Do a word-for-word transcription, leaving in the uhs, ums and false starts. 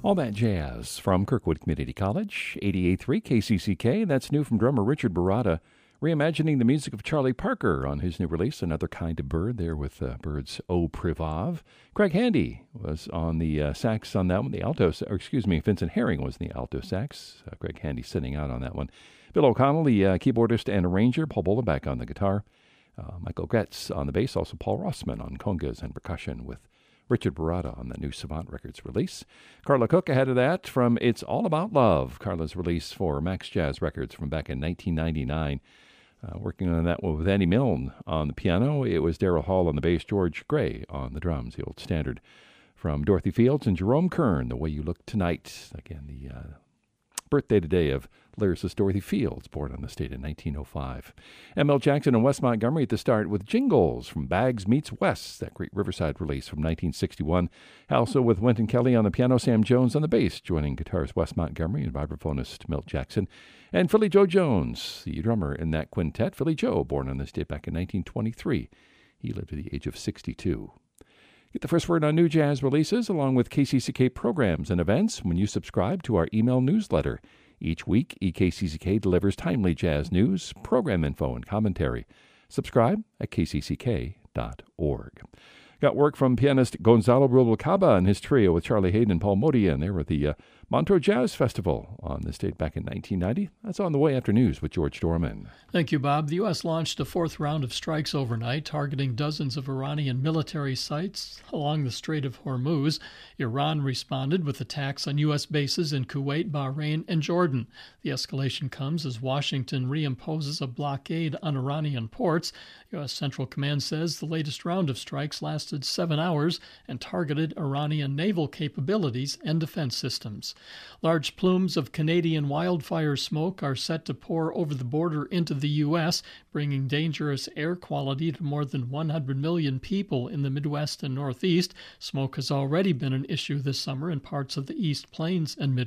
All that jazz from Kirkwood Community College, eighty-eight point three K C C K. That's new from drummer Richard Barada, reimagining the music of Charlie Parker on his new release, Another Kind of Bird, there with uh, Bird's Au Privav. Craig Handy was on the uh, sax on that one, the alto, or excuse me, Vincent Herring was in the alto sax. Uh, Craig Handy sitting out on that one. Bill O'Connell, the uh, keyboardist and arranger, Paul Bolenbach on the guitar, uh, Michael Gretz on the bass, also Paul Rossman on congas and percussion with Richard Barada on the new Savant Records release. Carla Cook ahead of that from It's All About Love, Carla's release for Max Jazz Records from back in nineteen ninety-nine. Uh, working on that one with Andy Milne on the piano. It was Daryl Hall on the bass, George Gray on the drums, the old standard from Dorothy Fields and Jerome Kern, The Way You Look Tonight. Again, the uh, birthday today of lyricist Dorothy Fields, born on this date in nineteen oh five. M L Jackson and Wes Montgomery at the start with Jingles from Bags Meets West, that great Riverside release from nineteen sixty-one. Also with Wynton Kelly on the piano, Sam Jones on the bass, joining guitarist Wes Montgomery and vibraphonist Milt Jackson. And Philly Joe Jones, the drummer in that quintet. Philly Joe, born on this date back in nineteen twenty-three. He lived to the age of sixty-two. Get the first word on new jazz releases along with K C C K programs and events when you subscribe to our email newsletter. Each week, E K C C K delivers timely jazz news, program info, and commentary. Subscribe at k c c k dot org. Got work from pianist Gonzalo Rubalcaba and his trio with Charlie Hayden and Paul Modian. They were at the uh, Montreux Jazz Festival on this date back in nineteen ninety. That's on the way after news with George Dorman. Thank you, Bob. The U S launched a fourth round of strikes overnight, targeting dozens of Iranian military sites along the Strait of Hormuz. Iran responded with attacks on U S bases in Kuwait, Bahrain, and Jordan. The escalation comes as Washington reimposes a blockade on Iranian ports. U S Central Command says the latest round of strikes lasted seven hours and targeted Iranian naval capabilities and defense systems. Large plumes of Canadian wildfire smoke are set to pour over the border into the U S, bringing dangerous air quality to more than one hundred million people in the Midwest and Northeast. Smoke has already been an issue this summer in parts of the East Plains and Midwest.